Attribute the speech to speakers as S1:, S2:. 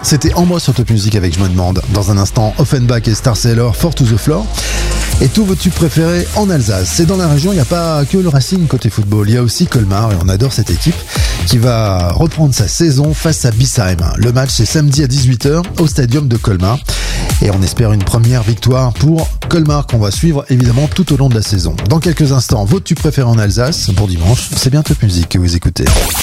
S1: C'était En moi sur Top Music avec Je me demande. Dans un instant, Offenbach et Star Sailor, Four to the Floor. Et tous vos tubes préférés en Alsace. C'est dans la région, il n'y a pas que le Racing côté football, il y a aussi Colmar et on adore cette équipe qui va reprendre sa saison face à Bissheim. Le match c'est samedi à 18h au stadium de Colmar et on espère une première victoire pour Colmar qu'on va suivre évidemment tout au long de la saison. Dans quelques instants, vos tubes préférés en Alsace pour dimanche, c'est bien Top Music que vous écoutez.